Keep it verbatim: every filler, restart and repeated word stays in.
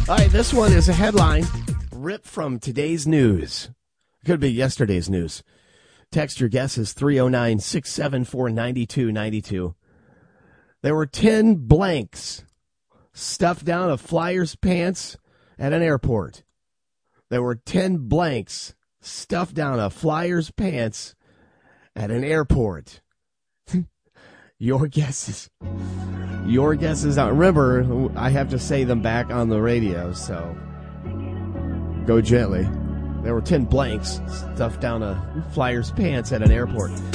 All right, this one is a headline ripped from today's news. Could be yesterday's news. Text your guesses, three oh nine, six seven four, nine two nine two. There were ten blanks stuffed down a flyer's pants at an airport. There were ten blanks stuffed down a flyer's pants at an airport. Your guesses. Your guesses. Remember, I have to say them back on the radio, so go gently. There were ten blanks stuffed down a flyer's pants at an airport.